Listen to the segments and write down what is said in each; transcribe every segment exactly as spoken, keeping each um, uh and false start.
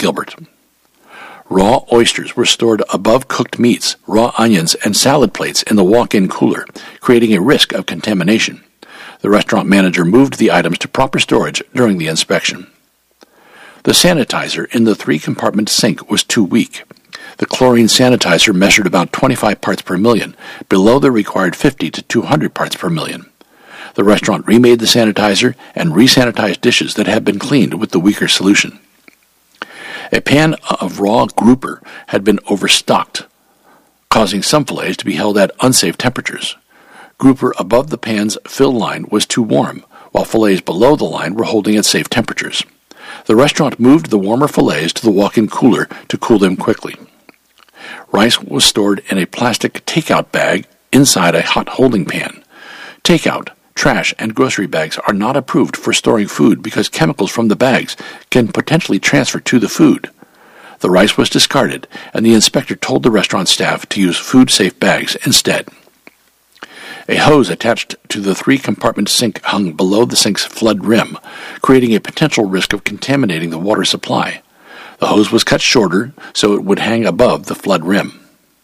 Gilbert. Raw oysters were stored above cooked meats, raw onions, and salad plates in the walk-in cooler, creating a risk of contamination. The restaurant manager moved the items to proper storage during the inspection. The sanitizer in the three-compartment sink was too weak. The chlorine sanitizer measured about twenty-five parts per million, below the required fifty to two hundred parts per million. The restaurant remade the sanitizer and resanitized dishes that had been cleaned with the weaker solution. A pan of raw grouper had been overstocked, causing some fillets to be held at unsafe temperatures. Grouper above the pan's fill line was too warm, while fillets below the line were holding at safe temperatures. The restaurant moved the warmer fillets to the walk-in cooler to cool them quickly. Rice was stored in a plastic takeout bag inside a hot holding pan. Takeout, trash, and grocery bags are not approved for storing food because chemicals from the bags can potentially transfer to the food. The rice was discarded, and the inspector told the restaurant staff to use food-safe bags instead. A hose attached to the three-compartment sink hung below the sink's flood rim, creating a potential risk of contaminating the water supply. The hose was cut shorter so it would hang above the flood rim.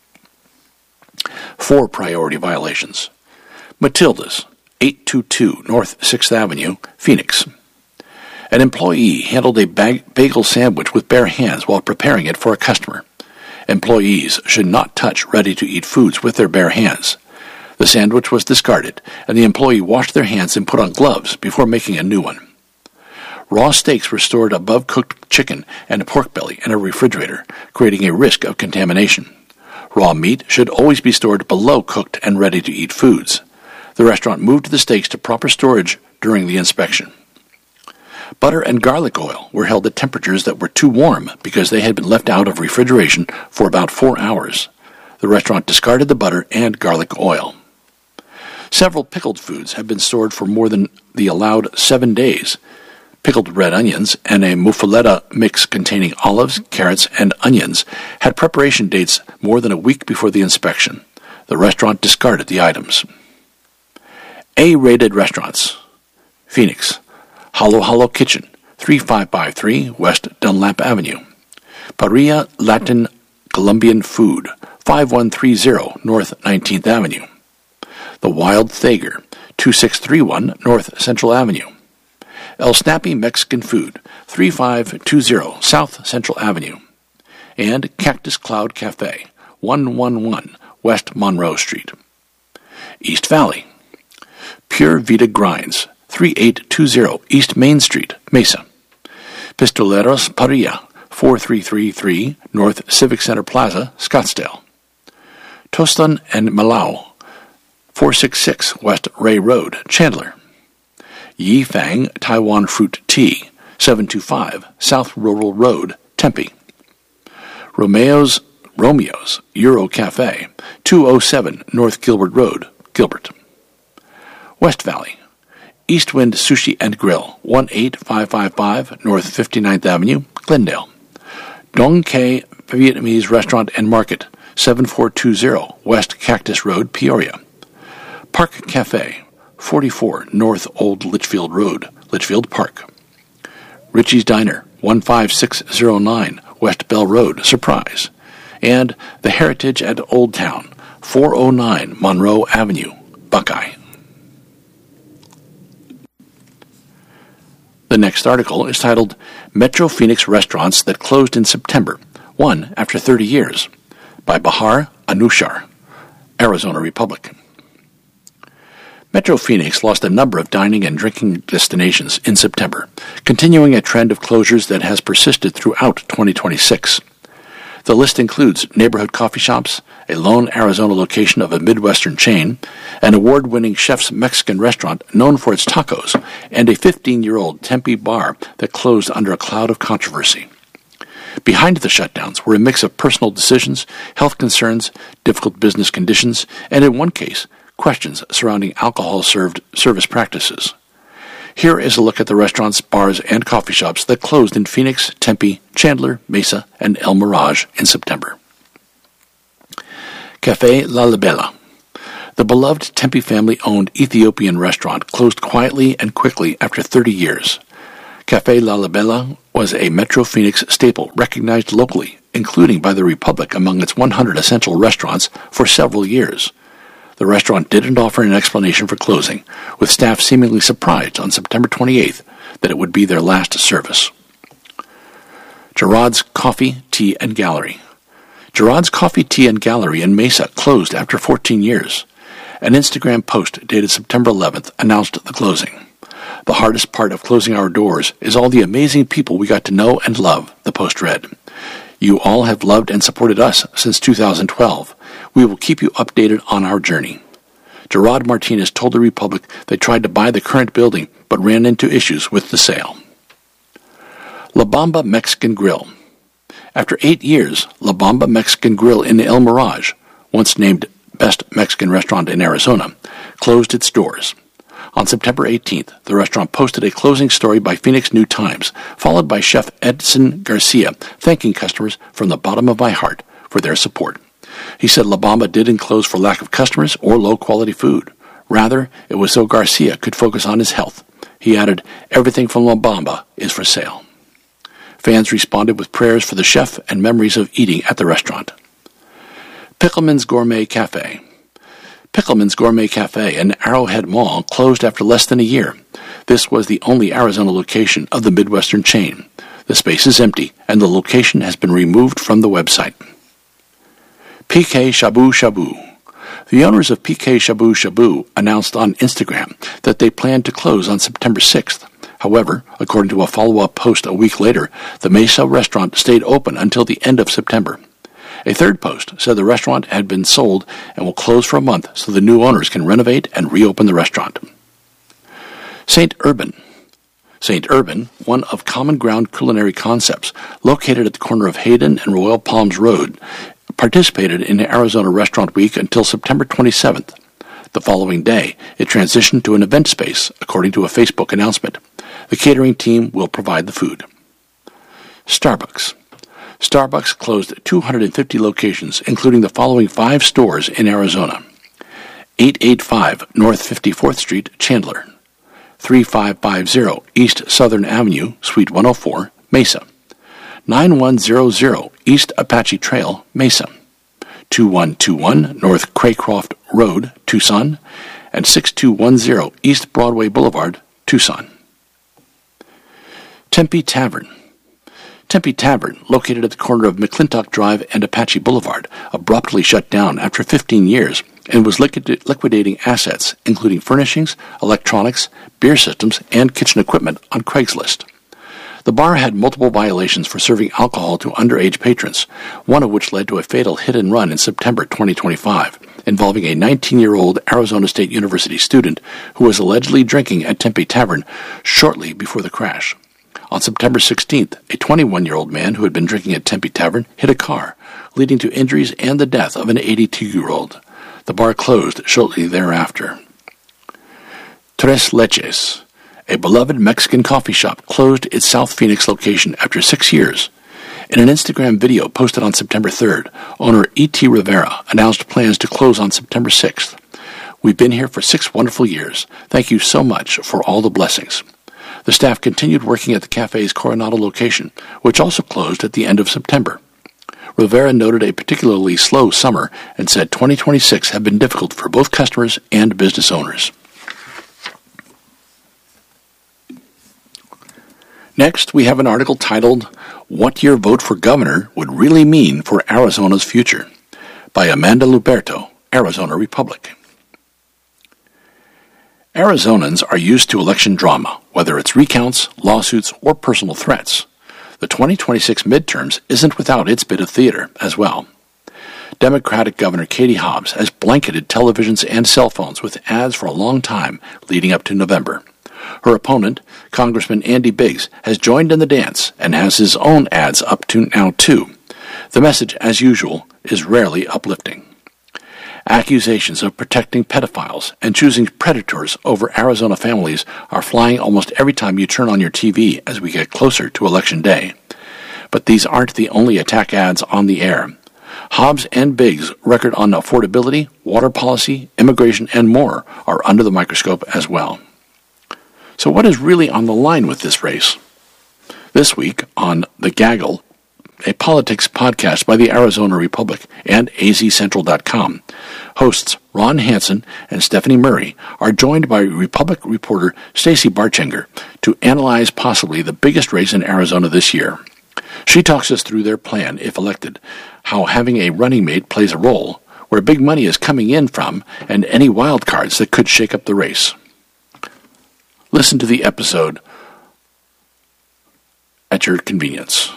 Four priority violations. Matilda's, eight twenty-two North sixth Avenue, Phoenix. An employee handled a bag- bagel sandwich with bare hands while preparing it for a customer. Employees should not touch ready-to-eat foods with their bare hands. The sandwich was discarded, and the employee washed their hands and put on gloves before making a new one. Raw steaks were stored above cooked chicken and pork belly in a refrigerator, creating a risk of contamination. Raw meat should always be stored below cooked and ready-to-eat foods. The restaurant moved the steaks to proper storage during the inspection. Butter and garlic oil were held at temperatures that were too warm because they had been left out of refrigeration for about four hours. The restaurant discarded the butter and garlic oil. Several pickled foods have been stored for more than the allowed seven days. Pickled red onions and a muffaletta mix containing olives, carrots, and onions had preparation dates more than a week before the inspection. The restaurant discarded the items. A-rated restaurants. Phoenix. Halo Halo Kitchen, thirty-five fifty-three West Dunlap Avenue. Parrilla Latin Colombian Food, fifty-one thirty North nineteenth Avenue. The Wild Thager, twenty-six thirty-one North Central Avenue. El Snappy Mexican Food, thirty-five twenty South Central Avenue. And Cactus Cloud Cafe, one eleven West Monroe Street. East Valley. Pure Vita Grinds, thirty-eight twenty East Main Street, Mesa. Pistoleros Parrilla, forty-three thirty-three North Civic Center Plaza, Scottsdale. Tostan and Malau, four sixty-six West Ray Road, Chandler. Yi Fang Taiwan Fruit Tea, seven twenty-five South Rural Road, Tempe. Romeo's Romeo's Euro Cafe, two oh seven North Gilbert Road, Gilbert. West Valley. Eastwind Sushi and Grill, eighteen fifty-five North fifty-ninth Avenue, Glendale. Dong Kay Vietnamese Restaurant and Market, seventy-four twenty West Cactus Road, Peoria. Park Cafe, forty-four North Old Litchfield Road, Litchfield Park. Richie's Diner, fifteen oh nine West Bell Road, Surprise. And The Heritage at Old Town, four oh nine Monroe Avenue, Buckeye. The next article is titled Metro Phoenix Restaurants That Closed in September, One After thirty years, by Bahar Anushar, Arizona Republic. Metro Phoenix lost a number of dining and drinking destinations in September, continuing a trend of closures that has persisted throughout twenty twenty-six. The list includes neighborhood coffee shops, a lone Arizona location of a Midwestern chain, an award-winning chef's Mexican restaurant known for its tacos, and a fifteen-year-old Tempe bar that closed under a cloud of controversy. Behind the shutdowns were a mix of personal decisions, health concerns, difficult business conditions, and in one case, questions surrounding alcohol-served service practices. Here is a look at the restaurants, bars, and coffee shops that closed in Phoenix, Tempe, Chandler, Mesa, and El Mirage in September. Café La Libela. The beloved Tempe family-owned Ethiopian restaurant closed quietly and quickly after thirty years. Café La Libella was a Metro Phoenix staple recognized locally, including by the Republic among its one hundred essential restaurants for several years. The restaurant didn't offer an explanation for closing, with staff seemingly surprised on September twenty-eighth that it would be their last service. Gerard's Coffee, Tea, and Gallery. Gerard's Coffee, Tea, and Gallery in Mesa closed after fourteen years. An Instagram post dated September eleventh announced the closing. The hardest part of closing our doors is all the amazing people we got to know and love, the post read. You all have loved and supported us since two thousand twelve. We will keep you updated on our journey. Gerard Martinez told the Republic they tried to buy the current building but ran into issues with the sale. La Bamba Mexican Grill. After eight years, La Bamba Mexican Grill in El Mirage, once named Best Mexican Restaurant in Arizona, closed its doors. On September eighteenth, the restaurant posted a closing story by Phoenix New Times, followed by Chef Edson Garcia thanking customers from the bottom of my heart for their support. He said La Bamba didn't close for lack of customers or low-quality food. Rather, it was so Garcia could focus on his health. He added, everything from La Bamba is for sale. Fans responded with prayers for the chef and memories of eating at the restaurant. Pickleman's Gourmet Cafe. Pickleman's Gourmet Cafe in Arrowhead Mall closed after less than a year. This was the only Arizona location of the Midwestern chain. The space is empty, and the location has been removed from the website. P K Shabu Shabu. The owners of P K Shabu Shabu announced on Instagram that they planned to close on September sixth. However, according to a follow-up post a week later, the Mesa restaurant stayed open until the end of September. A third post said the restaurant had been sold and will close for a month so the new owners can renovate and reopen the restaurant. Saint Urban. Saint Urban, one of Common Ground Culinary Concepts, located at the corner of Hayden and Royal Palms Road, participated in Arizona Restaurant Week until September twenty-seventh. The following day, it transitioned to an event space, according to a Facebook announcement. The catering team will provide the food. Starbucks. Starbucks closed two hundred fifty locations, including the following five stores in Arizona. eight eighty-five North fifty-fourth Street, Chandler. thirty-five fifty East Southern Avenue, Suite one oh four, Mesa. ninety-one hundred East Apache Trail, Mesa. twenty-one twenty-one North Craycroft Road, Tucson, and sixty-two ten East Broadway Boulevard, Tucson. Tempe Tavern. Tempe Tavern, located at the corner of McClintock Drive and Apache Boulevard, abruptly shut down after fifteen years and was liquid- liquidating assets, including furnishings, electronics, beer systems, and kitchen equipment on Craigslist. The bar had multiple violations for serving alcohol to underage patrons, one of which led to a fatal hit-and-run in September twenty twenty-five, involving a nineteen-year-old Arizona State University student who was allegedly drinking at Tempe Tavern shortly before the crash. On September sixteenth, a twenty-one-year-old man who had been drinking at Tempe Tavern hit a car, leading to injuries and the death of an eighty-two-year-old. The bar closed shortly thereafter. Tres Leches. A beloved Mexican coffee shop closed its South Phoenix location after six years. In an Instagram video posted on September third, owner E T Rivera announced plans to close on September sixth. We've been here for six wonderful years. Thank you so much for all the blessings. The staff continued working at the cafe's Coronado location, which also closed at the end of September. Rivera noted a particularly slow summer and said twenty twenty-six had been difficult for both customers and business owners. Next, we have an article titled, What Your Vote for Governor Would Really Mean for Arizona's Future, by Amanda Luberto, Arizona Republic. Arizonans are used to election drama, whether it's recounts, lawsuits, or personal threats. The twenty twenty-six midterms isn't without its bit of theater as well. Democratic Governor Katie Hobbs has blanketed televisions and cell phones with ads for a long time leading up to November. Her opponent, Congressman Andy Biggs, has joined in the dance and has his own ads up to now too. The message, as usual, is rarely uplifting. Accusations of protecting pedophiles and choosing predators over Arizona families are flying almost every time you turn on your T V as we get closer to Election Day. But these aren't the only attack ads on the air. Hobbs and Biggs' record on affordability, water policy, immigration, and more are under the microscope as well. So what is really on the line with this race? This week on The Gaggle, a politics podcast by the Arizona Republic and A Z Central dot com, hosts Ron Hansen and Stephanie Murray are joined by Republic reporter Stacey Barchenger to analyze possibly the biggest race in Arizona this year. She talks us through their plan, if elected, how having a running mate plays a role, where big money is coming in from, and any wild cards that could shake up the race. Listen to the episode at your convenience.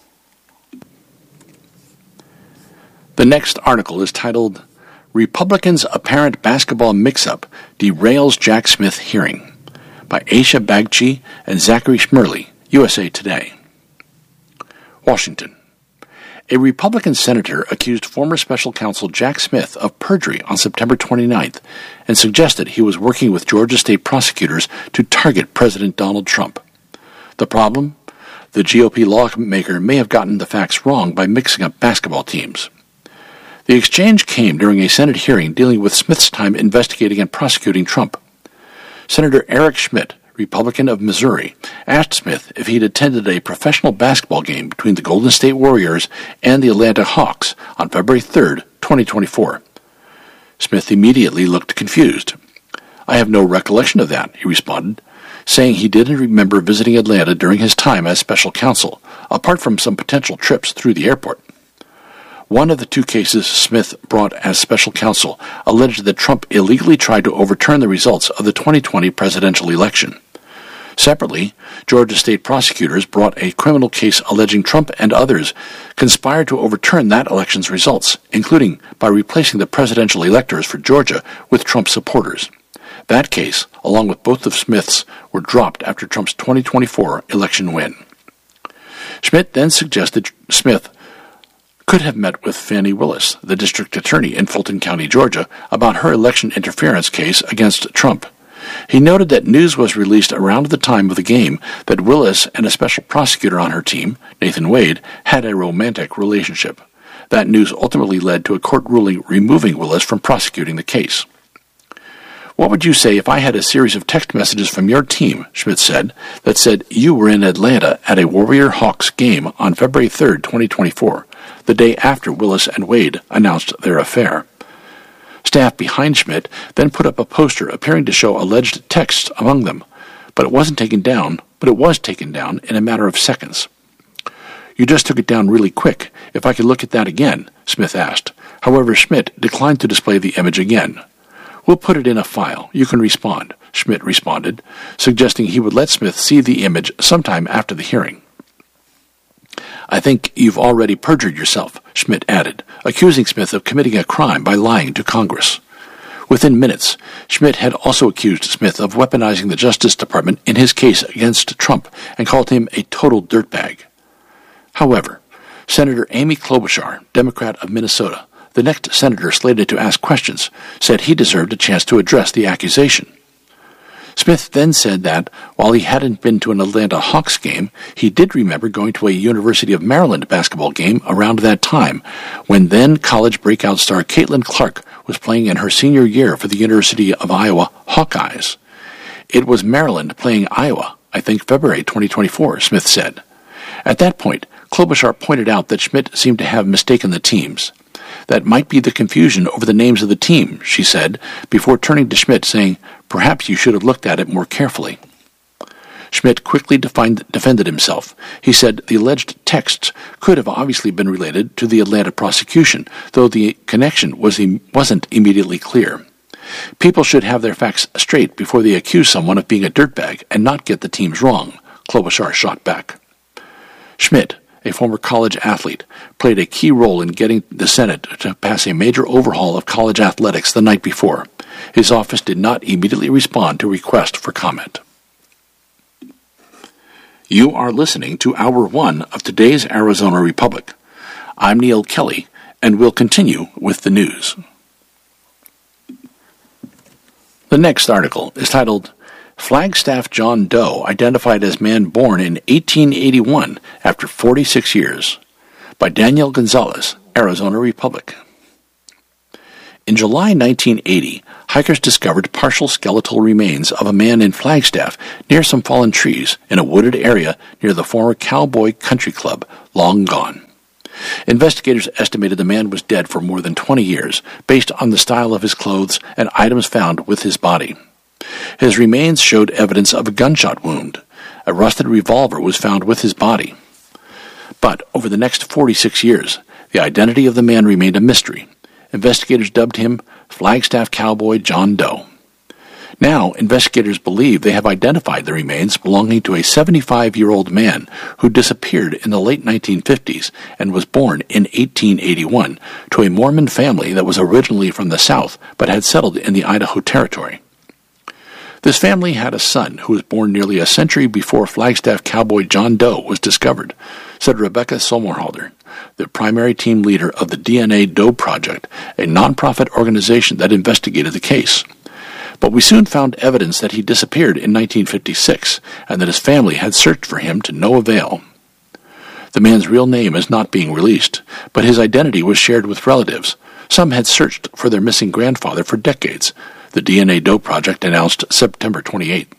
The next article is titled, Republicans' Apparent Basketball Mix-Up Derails Jack Smith Hearing, by Aisha Bagchi and Zachary Schmerly, U S A Today. Washington. A Republican senator accused former special counsel Jack Smith of perjury on September twenty-ninth and suggested he was working with Georgia state prosecutors to target President Donald Trump. The problem? The G O P lawmaker may have gotten the facts wrong by mixing up basketball teams. The exchange came during a Senate hearing dealing with Smith's time investigating and prosecuting Trump. Senator Eric Schmidt, Republican of Missouri, asked Smith if he'd attended a professional basketball game between the Golden State Warriors and the Atlanta Hawks on February third, twenty twenty-four. Smith immediately looked confused. "I have no recollection of that," he responded, saying he didn't remember visiting Atlanta during his time as special counsel, apart from some potential trips through the airport. One of the two cases Smith brought as special counsel alleged that Trump illegally tried to overturn the results of the twenty twenty presidential election. Separately, Georgia state prosecutors brought a criminal case alleging Trump and others conspired to overturn that election's results, including by replacing the presidential electors for Georgia with Trump supporters. That case, along with both of Smith's, were dropped after Trump's twenty twenty-four election win. Schmidt then suggested Smith could have met with Fani Willis, the district attorney in Fulton County, Georgia, about her election interference case against Trump. He noted that news was released around the time of the game that Willis and a special prosecutor on her team, Nathan Wade, had a romantic relationship. That news ultimately led to a court ruling removing Willis from prosecuting the case. "What would you say if I had a series of text messages from your team," Schmidt said, "that said you were in Atlanta at a Warrior-Hawks game on February third, twenty twenty-four, the day after Willis and Wade announced their affair?" Staff behind Schmidt then put up a poster appearing to show alleged texts among them, but it wasn't taken down, but it was taken down in a matter of seconds. "You just took it down really quick. If I could look at that again," Smith asked. However, Schmidt declined to display the image again. "We'll put it in a file. You can respond," Schmidt responded, suggesting he would let Smith see the image sometime after the hearing. "I think you've already perjured yourself," Schmidt added, accusing Smith of committing a crime by lying to Congress. Within minutes, Schmidt had also accused Smith of weaponizing the Justice Department in his case against Trump and called him a total dirtbag. However, Senator Amy Klobuchar, Democrat of Minnesota, the next senator slated to ask questions, said he deserved a chance to address the accusation. Smith then said that, while he hadn't been to an Atlanta Hawks game, he did remember going to a University of Maryland basketball game around that time, when then college breakout star Caitlin Clark was playing in her senior year for the University of Iowa Hawkeyes. "It was Maryland playing Iowa, I think February twenty twenty-four, Smith said. At that point, Klobuchar pointed out that Schmidt seemed to have mistaken the teams. "That might be the confusion over the names of the team," she said, before turning to Schmidt saying, "Perhaps you should have looked at it more carefully." Schmidt quickly defined, defended himself. He said the alleged texts could have obviously been related to the Atlanta prosecution, though the connection was, wasn't immediately clear. "People should have their facts straight before they accuse someone of being a dirtbag and not get the teams wrong," Klobuchar shot back. Schmidt, a former college athlete, played a key role in getting the Senate to pass a major overhaul of college athletics the night before. His office did not immediately respond to a request for comment. You are listening to Hour one of today's Arizona Republic. I'm Neil Kelly, and we'll continue with the news. The next article is titled, Flagstaff John Doe Identified as Man Born in eighteen eighty-one After forty-six Years, by Daniel Gonzalez, Arizona Republic. In July nineteen eighty, hikers discovered partial skeletal remains of a man in Flagstaff near some fallen trees in a wooded area near the former Cowboy Country Club, long gone. Investigators estimated the man was dead for more than twenty years, based on the style of his clothes and items found with his body. His remains showed evidence of a gunshot wound. A rusted revolver was found with his body. But over the next forty-six years, the identity of the man remained a mystery. Investigators dubbed him Flagstaff Cowboy John Doe. Now, investigators believe they have identified the remains belonging to a seventy-five-year-old man who disappeared in the late nineteen fifties and was born in eighteen eighty-one to a Mormon family that was originally from the South but had settled in the Idaho Territory. This family had a son who was born nearly a century before Flagstaff Cowboy John Doe was discovered, said Rebecca Sommerhalder, the primary team leader of the D N A Doe Project, a nonprofit organization that investigated the case. But we soon found evidence that he disappeared in nineteen fifty-six and that his family had searched for him to no avail. The man's real name is not being released, but his identity was shared with relatives. Some had searched for their missing grandfather for decades, the D N A Doe Project announced September twenty-eighth.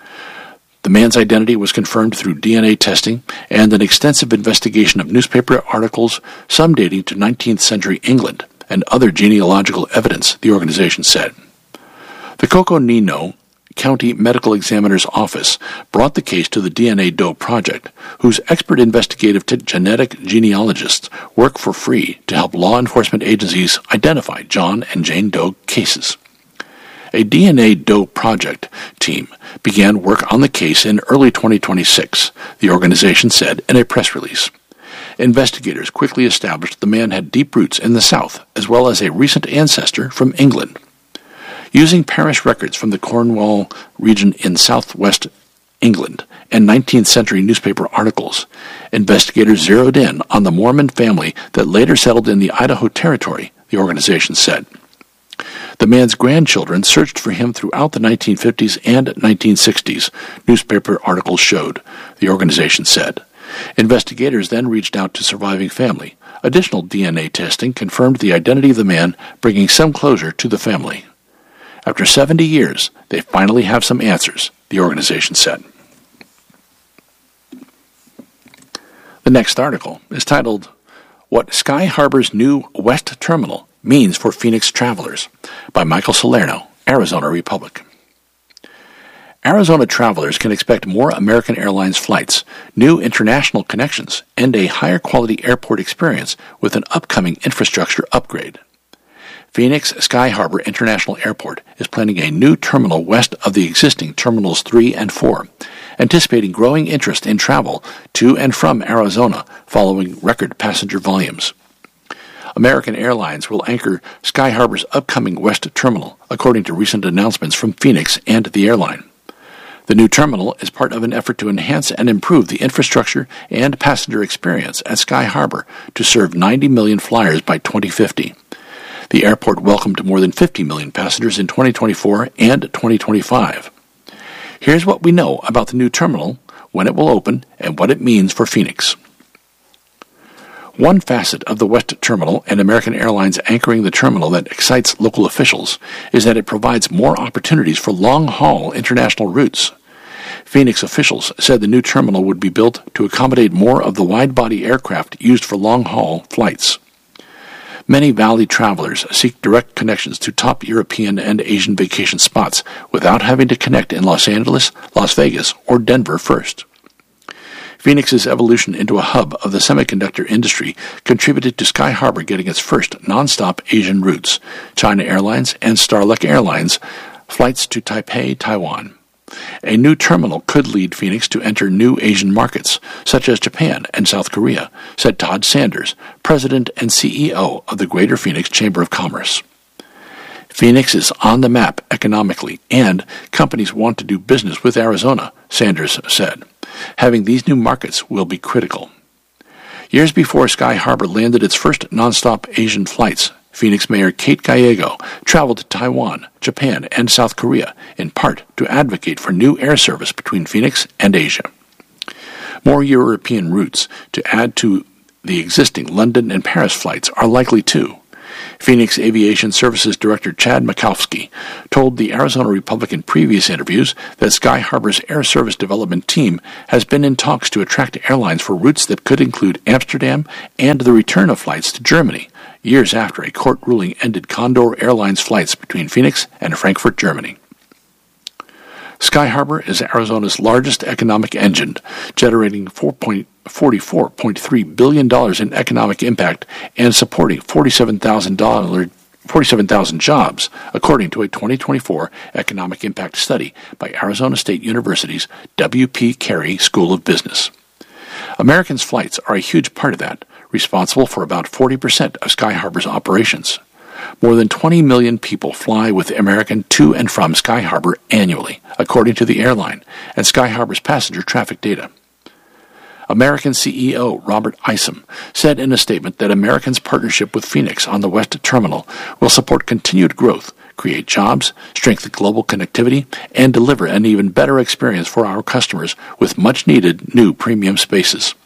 The man's identity was confirmed through D N A testing and an extensive investigation of newspaper articles, some dating to nineteenth century England, and other genealogical evidence, the organization said. The Coconino County Medical Examiner's Office brought the case to the D N A Doe Project, whose expert investigative t- genetic genealogists work for free to help law enforcement agencies identify John and Jane Doe cases. A D N A Doe Project team began work on the case in early twenty twenty-six, the organization said in a press release. Investigators quickly established the man had deep roots in the South, as well as a recent ancestor from England. Using parish records from the Cornwall region in southwest England and nineteenth century newspaper articles, investigators zeroed in on the Mormon family that later settled in the Idaho Territory, the organization said. The man's grandchildren searched for him throughout the nineteen fifties and nineteen sixties, newspaper articles showed, the organization said. Investigators then reached out to surviving family. Additional D N A testing confirmed the identity of the man, bringing some closure to the family. After seventy years, they finally have some answers, the organization said. The next article is titled, What Sky Harbor's New West Terminal Means for Phoenix Travelers, by Michael Salerno, Arizona Republic. Arizona travelers can expect more American Airlines flights, new international connections, and a higher quality airport experience with an upcoming infrastructure upgrade. Phoenix Sky Harbor International Airport is planning a new terminal west of the existing Terminals three and four, anticipating growing interest in travel to and from Arizona following record passenger volumes. American Airlines will anchor Sky Harbor's upcoming West Terminal, according to recent announcements from Phoenix and the airline. The new terminal is part of an effort to enhance and improve the infrastructure and passenger experience at Sky Harbor to serve ninety million flyers by twenty fifty. The airport welcomed more than fifty million passengers in twenty twenty-four and twenty twenty-five. Here's what we know about the new terminal, when it will open, and what it means for Phoenix. One facet of the West Terminal and American Airlines anchoring the terminal that excites local officials is that it provides more opportunities for long-haul international routes. Phoenix officials said the new terminal would be built to accommodate more of the wide-body aircraft used for long-haul flights. Many Valley travelers seek direct connections to top European and Asian vacation spots without having to connect in Los Angeles, Las Vegas, or Denver first. Phoenix's evolution into a hub of the semiconductor industry contributed to Sky Harbor getting its first nonstop Asian routes, China Airlines and Starlink Airlines, flights to Taipei, Taiwan. A new terminal could lead Phoenix to enter new Asian markets, such as Japan and South Korea, said Todd Sanders, president and C E O of the Greater Phoenix Chamber of Commerce. Phoenix is on the map economically, and companies want to do business with Arizona, Sanders said. Having these new markets will be critical. Years before Sky Harbor landed its first nonstop Asian flights, Phoenix Mayor Kate Gallego traveled to Taiwan, Japan, and South Korea, in part to advocate for new air service between Phoenix and Asia. More European routes to add to the existing London and Paris flights are likely too. Phoenix Aviation Services Director Chad Mikowski told the Arizona Republic in previous interviews that Sky Harbor's air service development team has been in talks to attract airlines for routes that could include Amsterdam and the return of flights to Germany, years after a court ruling ended Condor Airlines flights between Phoenix and Frankfurt, Germany. Sky Harbor is Arizona's largest economic engine, generating forty-four point three billion dollars in economic impact and supporting forty-seven thousand jobs, according to a twenty twenty-four economic impact study by Arizona State University's W P Carey School of Business. Americans' flights are a huge part of that, responsible for about forty percent of Sky Harbor's operations. More than twenty million people fly with American to and from Sky Harbor annually, according to the airline and Sky Harbor's passenger traffic data. American C E O Robert Isom said in a statement that American's partnership with Phoenix on the West Terminal will support continued growth, create jobs, strengthen global connectivity, and deliver an even better experience for our customers with much-needed new premium spaces.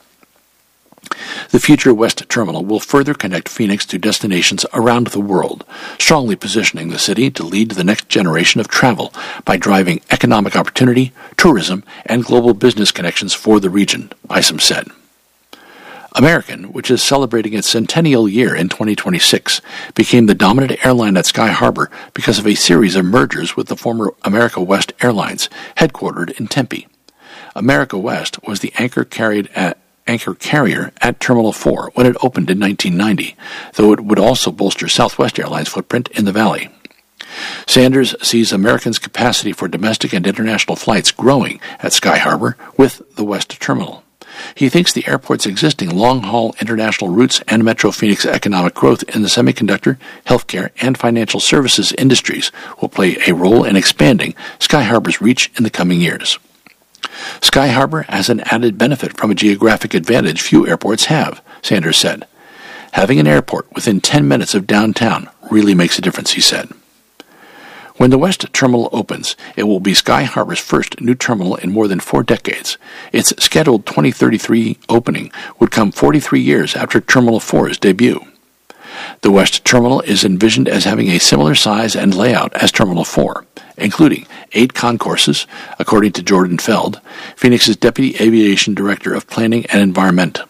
The future West Terminal will further connect Phoenix to destinations around the world, strongly positioning the city to lead the next generation of travel by driving economic opportunity, tourism, and global business connections for the region, Isom said. American, which is celebrating its centennial year in twenty twenty-six, became the dominant airline at Sky Harbor because of a series of mergers with the former America West Airlines, headquartered in Tempe. America West was the anchor carried at anchor carrier at Terminal four when it opened in nineteen ninety, though it would also bolster Southwest Airlines' footprint in the valley. Sanders sees Americans' capacity for domestic and international flights growing at Sky Harbor with the West Terminal. He thinks the airport's existing long-haul international routes and Metro Phoenix economic growth in the semiconductor, healthcare, and financial services industries will play a role in expanding Sky Harbor's reach in the coming years. Sky Harbor has an added benefit from a geographic advantage few airports have, Sanders said. Having an airport within ten minutes of downtown really makes a difference, he said. When the West Terminal opens, it will be Sky Harbor's first new terminal in more than four decades. Its scheduled twenty thirty-three opening would come forty-three years after Terminal four's debut. The West Terminal is envisioned as having a similar size and layout as Terminal four, including eight concourses, according to Jordan Feld, Phoenix's Deputy Aviation Director of Planning and Environment.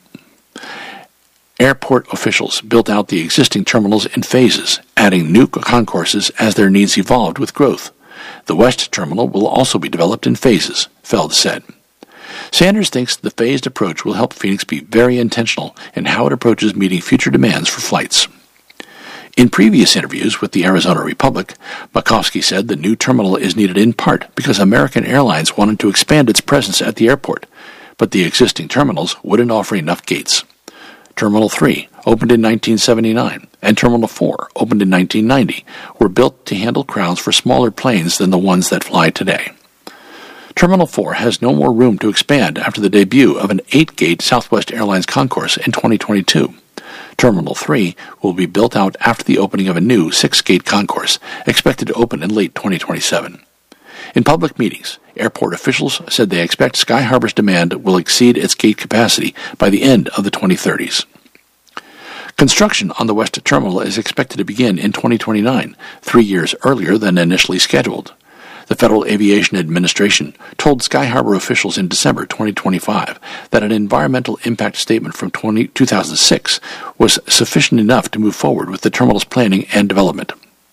Airport officials built out the existing terminals in phases, adding new concourses as their needs evolved with growth. The West Terminal will also be developed in phases, Feld said. Sanders thinks the phased approach will help Phoenix be very intentional in how it approaches meeting future demands for flights. In previous interviews with the Arizona Republic, Mikowski said the new terminal is needed in part because American Airlines wanted to expand its presence at the airport, but the existing terminals wouldn't offer enough gates. Terminal three, opened in nineteen seventy-nine, and Terminal four, opened in nineteen ninety, were built to handle crowds for smaller planes than the ones that fly today. Terminal four has no more room to expand after the debut of an eight-gate Southwest Airlines concourse in twenty twenty-two. Terminal three will be built out after the opening of a new six-gate concourse, expected to open in late twenty twenty-seven. In public meetings, airport officials said they expect Sky Harbor's demand will exceed its gate capacity by the end of the twenty thirties. Construction on the West Terminal is expected to begin in twenty twenty-nine, three years earlier than initially scheduled. The Federal Aviation Administration told Sky Harbor officials in December twenty twenty-five that an environmental impact statement from two thousand six was sufficient enough to move forward with the terminal's planning and development.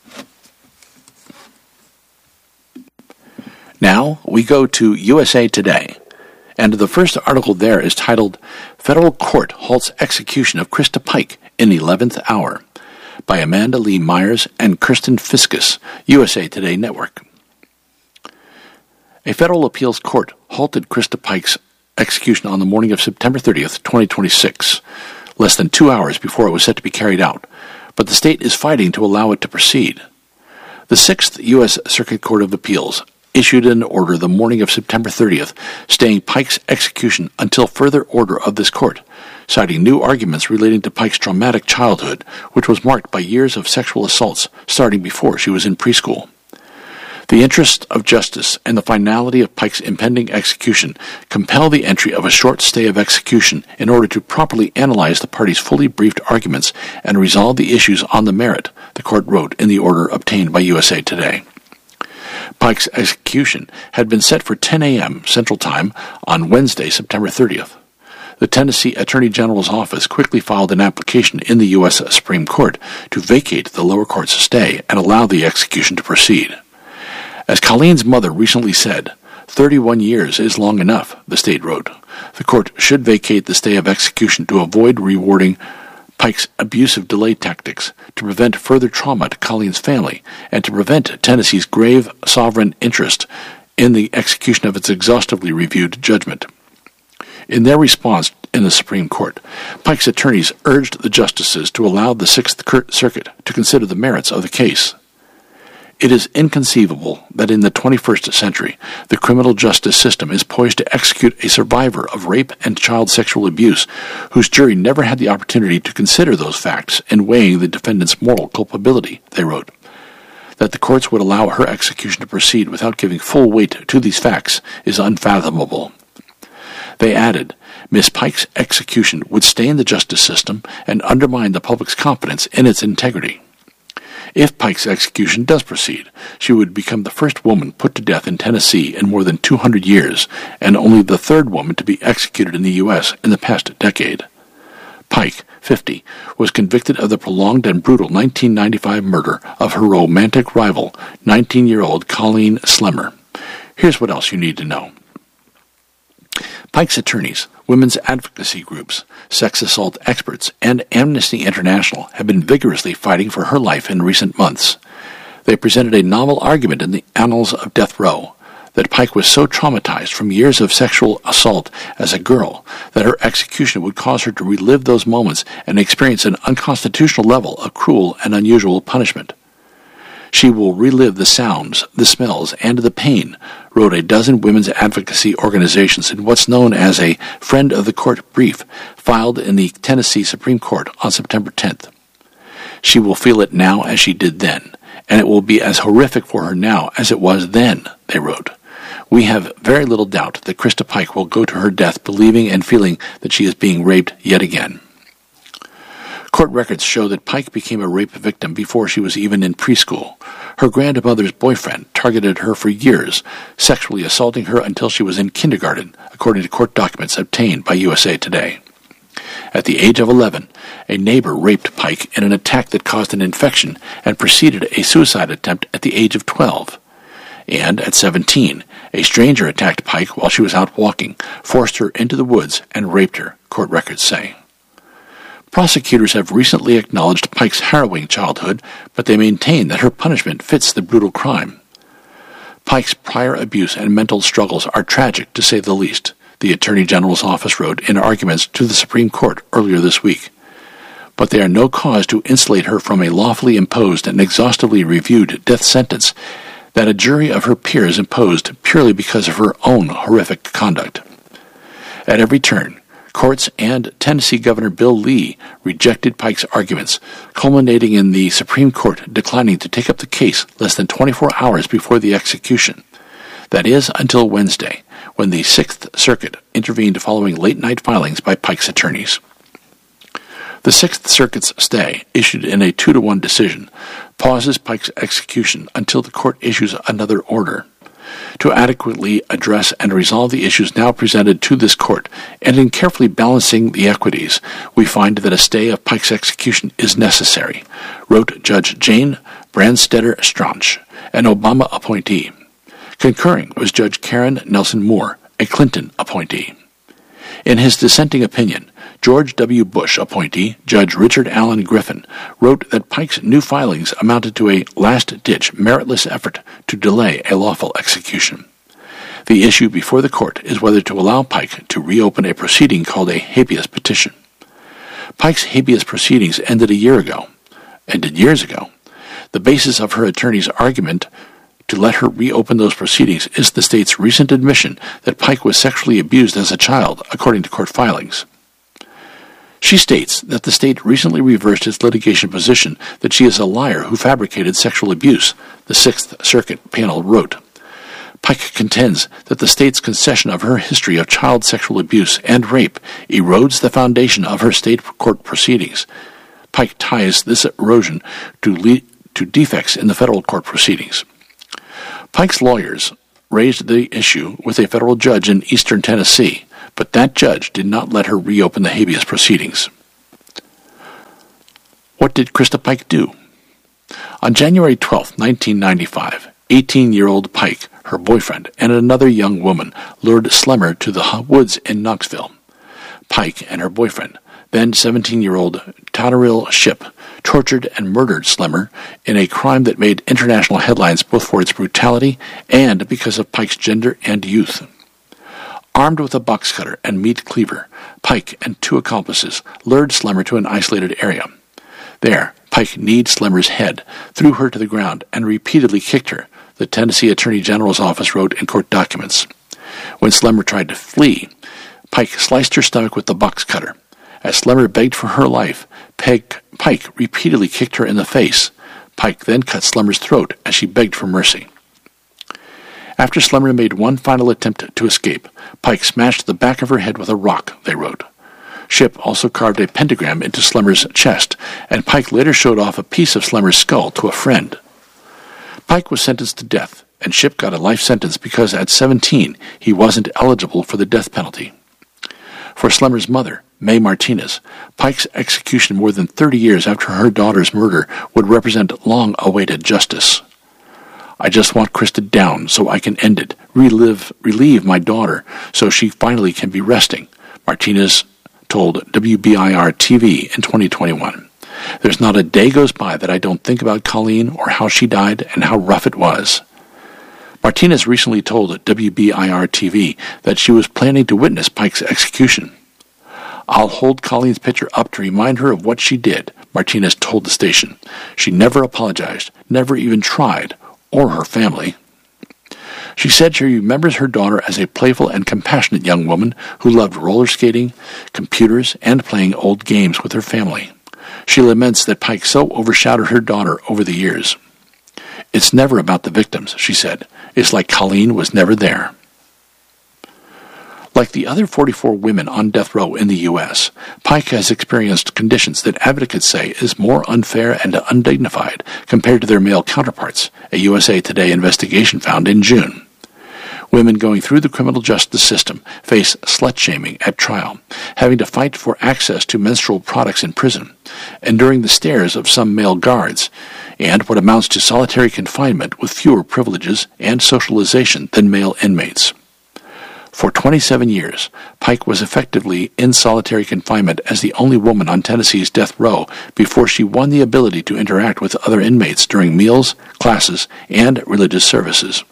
Now we go to U S A Today, and the first article there is titled, Federal Court Halts Execution of Krista Pike in eleventh Hour, by Amanda Lee Myers and Kirsten Fiskus, U S A Today Network. A federal appeals court halted Krista Pike's execution on the morning of September thirtieth, twenty twenty-six, less than two hours before it was set to be carried out, but the state is fighting to allow it to proceed. The Sixth U S Circuit Court of Appeals issued an order the morning of September thirtieth, staying Pike's execution until further order of this court, citing new arguments relating to Pike's traumatic childhood, which was marked by years of sexual assaults starting before she was in preschool. The interest of justice and the finality of Pike's impending execution compel the entry of a short stay of execution in order to properly analyze the parties' fully briefed arguments and resolve the issues on the merit, the court wrote in the order obtained by U S A Today. Pike's execution had been set for ten a.m. Central Time on Wednesday, September thirtieth. The Tennessee Attorney General's office quickly filed an application in the U S Supreme Court to vacate the lower court's stay and allow the execution to proceed. As Colleen's mother recently said, thirty-one years is long enough, the state wrote. The court should vacate the stay of execution to avoid rewarding Pike's abusive delay tactics, to prevent further trauma to Colleen's family, and to prevent Tennessee's grave sovereign interest in the execution of its exhaustively reviewed judgment. In their response in the Supreme Court, Pike's attorneys urged the justices to allow the Sixth Circuit to consider the merits of the case. It is inconceivable that in the twenty-first century, the criminal justice system is poised to execute a survivor of rape and child sexual abuse, whose jury never had the opportunity to consider those facts in weighing the defendant's moral culpability, they wrote. That the courts would allow her execution to proceed without giving full weight to these facts is unfathomable. They added, Miss Pike's execution would stain the justice system and undermine the public's confidence in its integrity. If Pike's execution does proceed, she would become the first woman put to death in Tennessee in more than two hundred years, and only the third woman to be executed in the U S in the past decade. Pike, fifty, was convicted of the prolonged and brutal nineteen ninety-five murder of her romantic rival, nineteen-year-old Colleen Slemmer. Here's what else you need to know. Pike's attorneys, women's advocacy groups, sex assault experts, and Amnesty International have been vigorously fighting for her life in recent months. They presented a novel argument in the annals of death row that Pike was so traumatized from years of sexual assault as a girl that her execution would cause her to relive those moments and experience an unconstitutional level of cruel and unusual punishment. She will relive the sounds, the smells, and the pain, wrote a dozen women's advocacy organizations in what's known as a Friend of the Court brief filed in the Tennessee Supreme Court on September tenth. She will feel it now as she did then, and it will be as horrific for her now as it was then, they wrote. We have very little doubt that Krista Pike will go to her death believing and feeling that she is being raped yet again. Court records show that Pike became a rape victim before she was even in preschool. Her grandmother's boyfriend targeted her for years, sexually assaulting her until she was in kindergarten, according to court documents obtained by U S A Today. At the age of eleven, a neighbor raped Pike in an attack that caused an infection and preceded a suicide attempt at the age of twelve. And at seventeen, a stranger attacked Pike while she was out walking, forced her into the woods, and raped her, court records say. Prosecutors have recently acknowledged Pike's harrowing childhood, but they maintain that her punishment fits the brutal crime. Pike's prior abuse and mental struggles are tragic, to say the least, the Attorney General's office wrote in arguments to the Supreme Court earlier this week. But they are no cause to insulate her from a lawfully imposed and exhaustively reviewed death sentence that a jury of her peers imposed purely because of her own horrific conduct. At every turn, courts and Tennessee Governor Bill Lee rejected Pike's arguments, culminating in the Supreme Court declining to take up the case less than twenty-four hours before the execution. That is, until Wednesday, when the Sixth Circuit intervened following late-night filings by Pike's attorneys. The Sixth Circuit's stay, issued in a two to one decision, pauses Pike's execution until the court issues another order. To adequately address and resolve the issues now presented to this court, and in carefully balancing the equities, we find that a stay of Pike's execution is necessary, wrote Judge Jane Branstetter Stranch, an Obama appointee. Concurring was Judge Karen Nelson Moore, a Clinton appointee. In his dissenting opinion, George W. Bush appointee Judge Richard Allen Griffin wrote that Pike's new filings amounted to a last-ditch, meritless effort to delay a lawful execution. The issue before the court is whether to allow Pike to reopen a proceeding called a habeas petition. Pike's habeas proceedings ended a year ago, ended years ago. The basis of her attorney's argument to let her reopen those proceedings is the state's recent admission that Pike was sexually abused as a child, according to court filings. She states that the state recently reversed its litigation position that she is a liar who fabricated sexual abuse, the Sixth Circuit panel wrote. Pike contends that the state's concession of her history of child sexual abuse and rape erodes the foundation of her state court proceedings. Pike ties this erosion to, le- to defects in the federal court proceedings. Pike's lawyers raised the issue with a federal judge in eastern Tennessee, but that judge did not let her reopen the habeas proceedings. What did Krista Pike do? On January twelfth, nineteen ninety-five, eighteen-year-old Pike, her boyfriend, and another young woman lured Slemmer to the woods in Knoxville. Pike and her boyfriend, then seventeen-year-old Totterill Shipp, tortured and murdered Slemmer in a crime that made international headlines both for its brutality and because of Pike's gender and youth. Armed with a box cutter and meat cleaver, Pike and two accomplices lured Slemmer to an isolated area. There, Pike kneed Slemmer's head, threw her to the ground, and repeatedly kicked her, the Tennessee Attorney General's office wrote in court documents. When Slemmer tried to flee, Pike sliced her stomach with the box cutter. As Slemmer begged for her life, Pike, Pike repeatedly kicked her in the face. Pike then cut Slemmer's throat as she begged for mercy. After Slemmer made one final attempt to escape, Pike smashed the back of her head with a rock, they wrote. Shipp also carved a pentagram into Slemmer's chest, and Pike later showed off a piece of Slemmer's skull to a friend. Pike was sentenced to death, and Shipp got a life sentence because at seventeen he wasn't eligible for the death penalty. For Slemmer's mother, Mae Martinez, Pike's execution more than thirty years after her daughter's murder would represent long-awaited justice. I just want Krista down so I can end it, relive, relieve my daughter so she finally can be resting, Martinez told W B I R T V in twenty twenty-one. There's not a day goes by that I don't think about Colleen or how she died and how rough it was. Martinez recently told W B I R T V that she was planning to witness Pike's execution. I'll hold Colleen's picture up to remind her of what she did, Martinez told the station. She never apologized, never even tried, or her family. She said she remembers her daughter as a playful and compassionate young woman who loved roller skating, computers, and playing old games with her family. She laments that Pike so overshadowed her daughter over the years. It's never about the victims, she said. It's like Colleen was never there. Like the other forty-four women on death row in the U S, Pike has experienced conditions that advocates say is more unfair and undignified compared to their male counterparts, a U S A Today investigation found in June. Women going through the criminal justice system face slut-shaming at trial, having to fight for access to menstrual products in prison, enduring the stares of some male guards, and what amounts to solitary confinement with fewer privileges and socialization than male inmates. For twenty-seven years, Pike was effectively in solitary confinement as the only woman on Tennessee's death row before she won the ability to interact with other inmates during meals, classes, and religious services.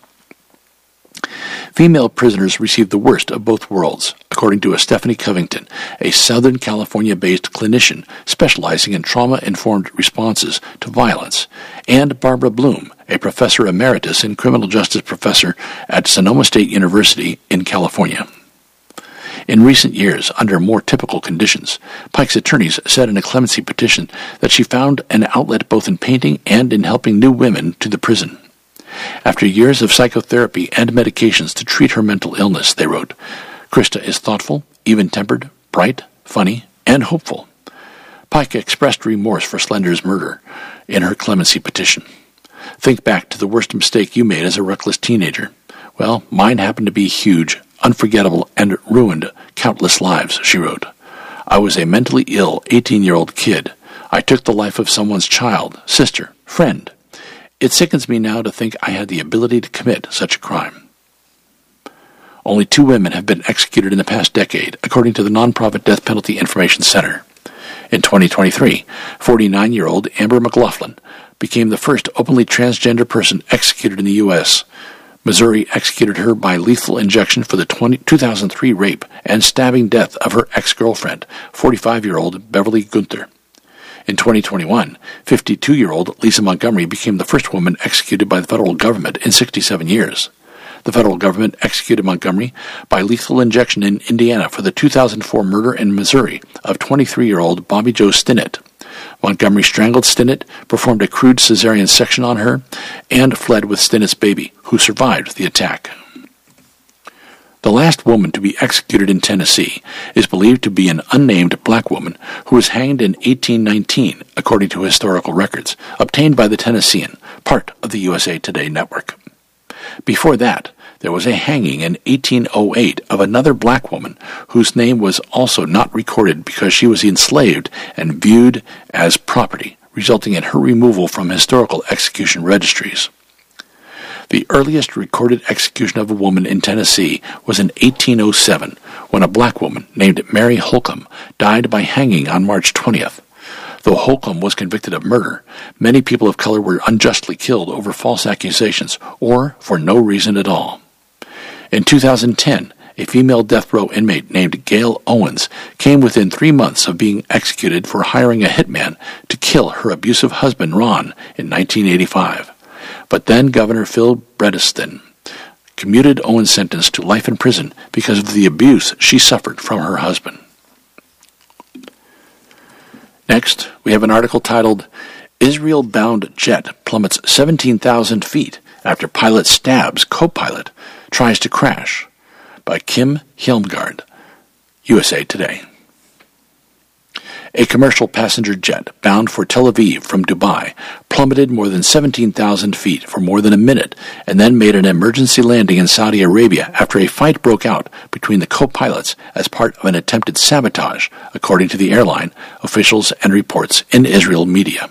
Female prisoners received the worst of both worlds, according to a Stephanie Covington, a Southern California-based clinician specializing in trauma-informed responses to violence, and Barbara Bloom, a professor emeritus and criminal justice professor at Sonoma State University in California. In recent years, under more typical conditions, Pike's attorneys said in a clemency petition that she found an outlet both in painting and in helping new women to the prison. After years of psychotherapy and medications to treat her mental illness, they wrote, Krista is thoughtful, even-tempered, bright, funny, and hopeful. Pike expressed remorse for Slender's murder in her clemency petition. Think back to the worst mistake you made as a reckless teenager. Well, mine happened to be huge, unforgettable, and ruined countless lives, she wrote. I was a mentally ill eighteen-year-old kid. I took the life of someone's child, sister, friend. It sickens me now to think I had the ability to commit such a crime. Only two women have been executed in the past decade, according to the nonprofit Death Penalty Information Center. In twenty twenty-three, forty-nine-year-old Amber McLaughlin became the first openly transgender person executed in the U S Missouri executed her by lethal injection for the two thousand three rape and stabbing death of her ex-girlfriend, forty-five-year-old Beverly Gunther. In twenty twenty-one, fifty-two-year-old Lisa Montgomery became the first woman executed by the federal government in sixty-seven years. The federal government executed Montgomery by lethal injection in Indiana for the two thousand four murder in Missouri of twenty-three-year-old Bobby Joe Stinnett. Montgomery strangled Stinnett, performed a crude cesarean section on her, and fled with Stinnett's baby, who survived the attack. The last woman to be executed in Tennessee is believed to be an unnamed black woman who was hanged in eighteen nineteen, according to historical records, obtained by the Tennessean, part of the U S A Today network. Before that, there was a hanging in eighteen oh eight of another black woman whose name was also not recorded because she was enslaved and viewed as property, resulting in her removal from historical execution registries. The earliest recorded execution of a woman in Tennessee was in eighteen oh seven, when a black woman named Mary Holcomb died by hanging on March twentieth. Though Holcomb was convicted of murder, many people of color were unjustly killed over false accusations or for no reason at all. In two thousand ten, a female death row inmate named Gail Owens came within three months of being executed for hiring a hitman to kill her abusive husband Ron in nineteen eighty-five. But then Governor Phil Bredesen commuted Owens' sentence to life in prison because of the abuse she suffered from her husband. Next, we have an article titled, Israel-Bound Jet Plummets seventeen thousand Feet After Pilot Stabs Co-Pilot, Tries to Crash, by Kim Hjelmgaard, U S A Today. A commercial passenger jet bound for Tel Aviv from Dubai plummeted more than seventeen thousand feet for more than a minute and then made an emergency landing in Saudi Arabia after a fight broke out between the co-pilots as part of an attempted sabotage, according to the airline, officials, and reports in Israel media.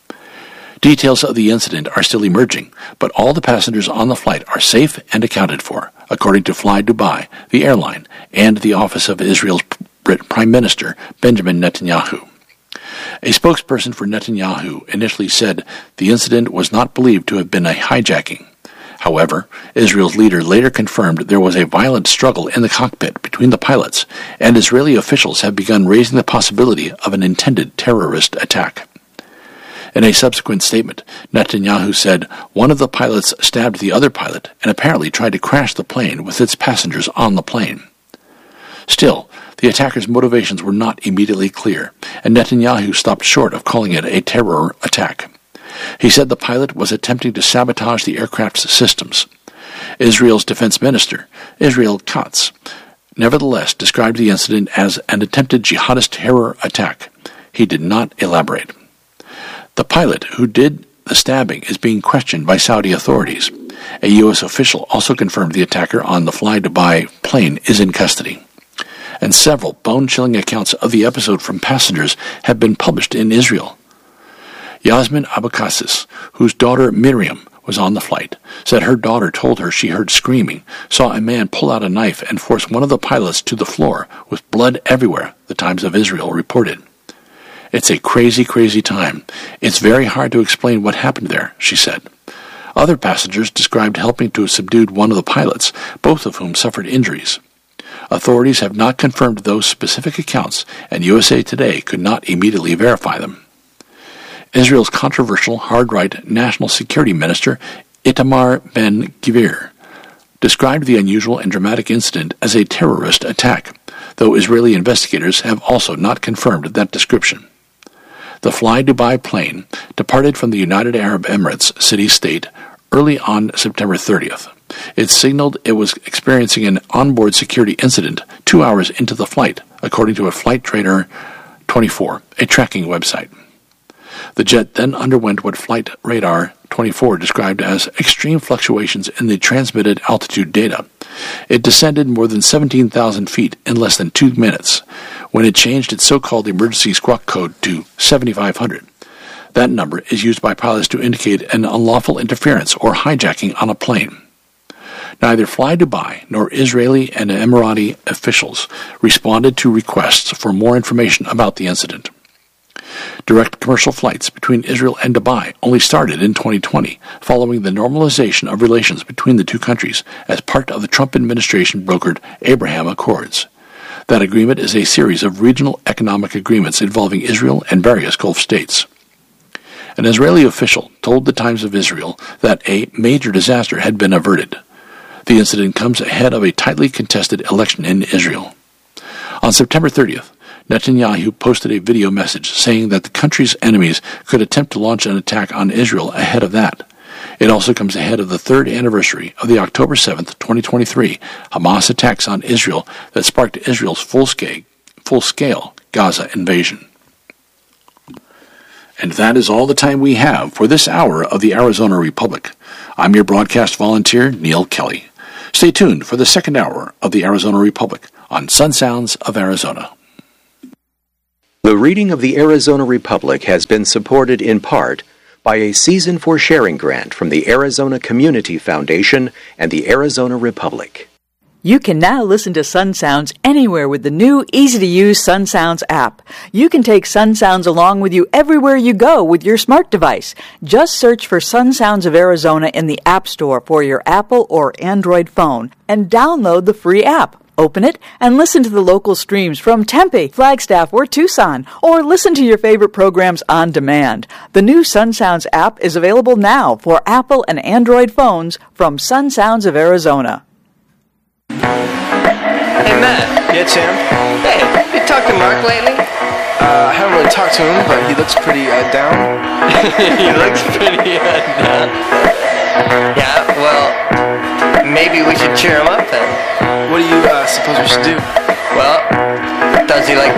Details of the incident are still emerging, but all the passengers on the flight are safe and accounted for, according to Fly Dubai, the airline, and the office of Israel's Prime Minister Benjamin Netanyahu. A spokesperson for Netanyahu initially said the incident was not believed to have been a hijacking. However, Israel's leader later confirmed there was a violent struggle in the cockpit between the pilots, and Israeli officials have begun raising the possibility of an intended terrorist attack. In a subsequent statement, Netanyahu said one of the pilots stabbed the other pilot and apparently tried to crash the plane with its passengers on the plane. Still, the attackers' motivations were not immediately clear, and Netanyahu stopped short of calling it a terror attack. He said the pilot was attempting to sabotage the aircraft's systems. Israel's defense minister, Israel Katz, nevertheless described the incident as an attempted jihadist terror attack. He did not elaborate. The pilot who did the stabbing is being questioned by Saudi authorities. A U S official also confirmed the attacker on the Fly Dubai plane is in custody. And several bone-chilling accounts of the episode from passengers have been published in Israel. Yasmin Abukassis, whose daughter Miriam was on the flight, said her daughter told her she heard screaming, saw a man pull out a knife and force one of the pilots to the floor with blood everywhere, the Times of Israel reported. It's a crazy, crazy time. It's very hard to explain what happened there, she said. Other passengers described helping to subdue one of the pilots, both of whom suffered injuries. Authorities have not confirmed those specific accounts, and U S A Today could not immediately verify them. Israel's controversial hard-right National Security Minister Itamar Ben-Gvir described the unusual and dramatic incident as a terrorist attack, though Israeli investigators have also not confirmed that description. The Fly Dubai plane departed from the United Arab Emirates city-state early on September thirtieth. It signaled it was experiencing an onboard security incident two hours into the flight, according to a Flight Trainer twenty-four, a tracking website. The jet then underwent what Flight Radar twenty-four described as extreme fluctuations in the transmitted altitude data. It descended more than seventeen thousand feet in less than two minutes, when it changed its so-called emergency squawk code to seventy-five hundred. That number is used by pilots to indicate an unlawful interference or hijacking on a plane. Neither Fly Dubai nor Israeli and Emirati officials responded to requests for more information about the incident. Direct commercial flights between Israel and Dubai only started in twenty twenty, following the normalization of relations between the two countries as part of the Trump administration brokered Abraham Accords. That agreement is a series of regional economic agreements involving Israel and various Gulf states. An Israeli official told the Times of Israel that a major disaster had been averted. The incident comes ahead of a tightly contested election in Israel. On September thirtieth, Netanyahu posted a video message saying that the country's enemies could attempt to launch an attack on Israel ahead of that. It also comes ahead of the third anniversary of the October seventh, twenty twenty-three Hamas attacks on Israel that sparked Israel's full-scale, full-scale Gaza invasion. And that is all the time we have for this hour of the Arizona Republic. I'm your broadcast volunteer, Neil Kelly. Stay tuned for the second hour of the Arizona Republic on Sun Sounds of Arizona. The reading of the Arizona Republic has been supported in part by a Season for Sharing grant from the Arizona Community Foundation and the Arizona Republic. You can now listen to Sun Sounds anywhere with the new, easy-to-use Sun Sounds app. You can take Sun Sounds along with you everywhere you go with your smart device. Just search for Sun Sounds of Arizona in the App Store for your Apple or Android phone and download the free app. Open it and listen to the local streams from Tempe, Flagstaff, or Tucson, or listen to your favorite programs on demand. The new Sun Sounds app is available now for Apple and Android phones from Sun Sounds of Arizona. Hey, Matt. Yeah, Tim? Hey, you talked to Mark lately? Uh, I haven't really talked to him, but he looks pretty uh, down. He looks pretty uh, down. Yeah, well, maybe we should cheer him up then. What do you uh, suppose we should do? Well, does he like